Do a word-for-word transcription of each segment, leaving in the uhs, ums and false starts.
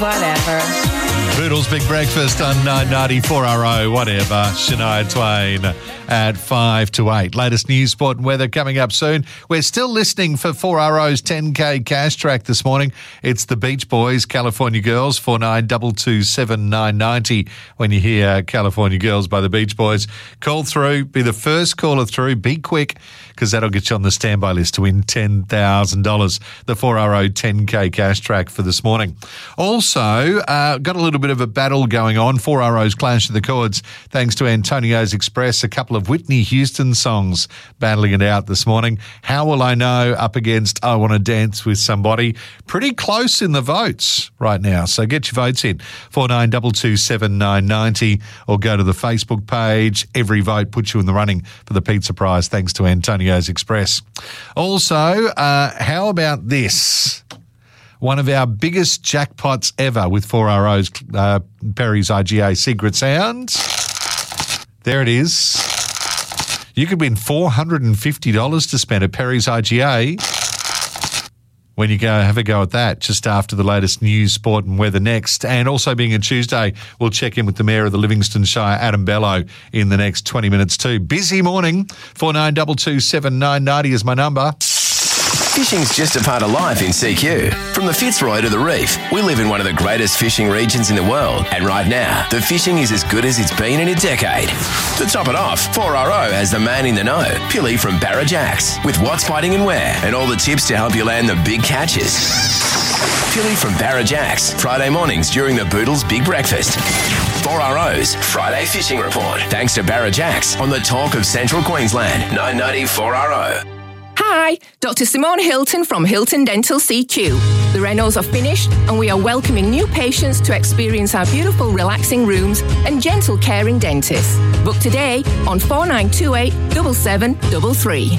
Whatever. Boodle's Big Breakfast on nine ninety-four R O, whatever. Shania Twain at five to eight. Latest news, sport and weather coming up soon. We're still listening for four R O's ten K cash track this morning. It's the Beach Boys, California Girls, four nine two two seven nine nine zero. When you hear California Girls by the Beach Boys, call through, be the first caller through, be quick, because that'll get you on the standby list to win ten thousand dollars. The four R O ten K cash track for this morning. Also, uh, got a little bit of a battle going on. four R O's Clash of the Chords, thanks to Antonio's Express. A couple of Whitney Houston songs battling it out this morning. How Will I Know up against I Want to Dance with Somebody. Pretty close in the votes right now, so get your votes in. four nine two two seven nine nine zero or go to the Facebook page. Every vote puts you in the running for the pizza prize, thanks to Antonio's Express. Also, uh, how about this? One of our biggest jackpots ever with four R O's uh, Perry's I G A Secret Sounds. There it is. You could win four hundred fifty dollars to spend at Perry's I G A when you go have a go at that just after the latest news, sport and weather next. And also being a Tuesday, we'll check in with the Mayor of the Livingston Shire, Adam Bello, in the next twenty minutes too. Busy morning. four nine two two seven nine nine zero is my number. Fishing's just a part of life in C Q. From the Fitzroy to the Reef, we live in one of the greatest fishing regions in the world, and right now, the fishing is as good as it's been in a decade. To top it off, four R O has the man in the know, Pilly from Barra Jacks, with what's biting and where, and all the tips to help you land the big catches. Pilly from Barra Jacks, Friday mornings during the Boodle's Big Breakfast. four R O's Friday Fishing Report, thanks to Barra Jacks on the talk of Central Queensland, nine ninety-four R O. Hi, Doctor Simone Hilton from Hilton Dental C Q. The renos are finished and we are welcoming new patients to experience our beautiful relaxing rooms and gentle caring dentists. Book today on four nine two eight seven seven three three.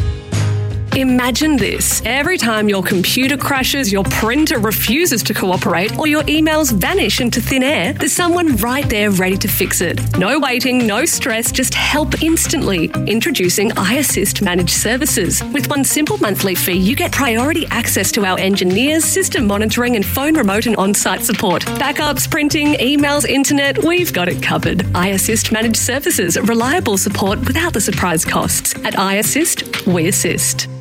Imagine this. Every time your computer crashes, your printer refuses to cooperate, or your emails vanish into thin air, there's someone right there ready to fix it. No waiting, no stress, just help instantly. Introducing iAssist Managed Services. With one simple monthly fee, you get priority access to our engineers, system monitoring, and phone remote and on-site support. Backups, printing, emails, internet, we've got it covered. iAssist Managed Services. Reliable support without the surprise costs. At iAssist, we assist.